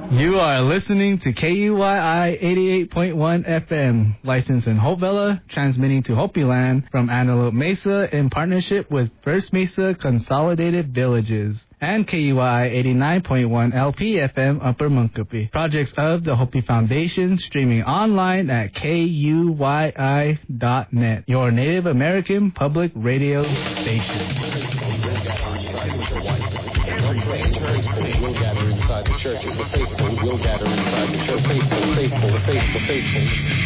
You are listening to KUYI 88.1 FM, licensed in Hope Villa, transmitting to Hopi Land from Antelope Mesa in partnership with First Mesa Consolidated Villages, and KUYI 89.1 LP FM Upper Munkapi. Projects of the Hopi Foundation, streaming online at KUYI.net, your Native American public radio station. Will gather inside the churches. The faithful will gather inside the church. Faithful.